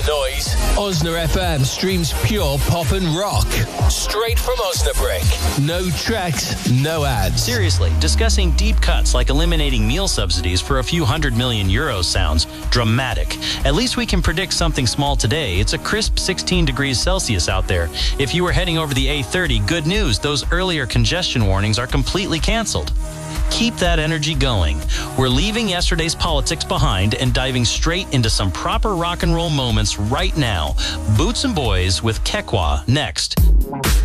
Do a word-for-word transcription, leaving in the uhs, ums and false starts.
the noise. Osna F M streams pure pop and rock. Straight from Osnabrück. No tracks, no ads. Seriously, discussing deep cuts like eliminating meal subsidies for a few hundred million euros sounds dramatic. At least we can predict something small today. It's a crisp sixteen degrees Celsius out there. If you were heading over the A thirty, good news. Those earlier congestion warnings are completely canceled. Keep that energy going. We're leaving yesterday's politics behind and diving straight into some proper rock and roll moments right now. Boots and Boys with Kekwa next.